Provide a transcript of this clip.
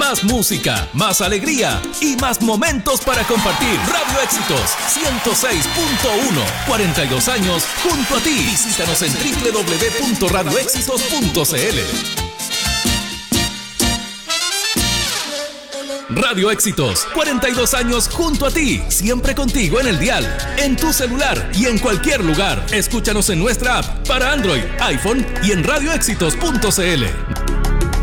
Más música, más alegría y más momentos para compartir. Radio Éxitos 106.1. 42 años junto a ti. Visítanos en www.radioéxitos.cl. Radio Éxitos, 42 años junto a ti, siempre contigo en el dial, en tu celular y en cualquier lugar. Escúchanos en nuestra app para Android, iPhone y en radioéxitos.cl.